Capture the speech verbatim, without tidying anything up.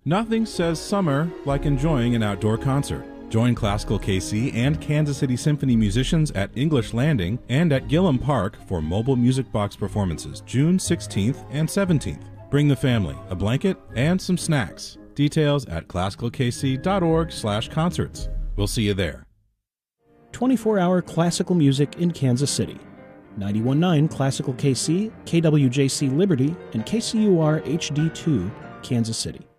Nothing says summer like enjoying an outdoor concert. Join Classical K C and Kansas City Symphony musicians at English Landing and at Gillum Park for mobile music box performances June sixteenth and seventeenth. Bring the family, a blanket, and some snacks. Details at classical k c dot org slash concerts. We'll see you there. twenty-four hour classical music in Kansas City. ninety-one point nine Classical K C, K W J C Liberty, and K C U R H D two, Kansas City.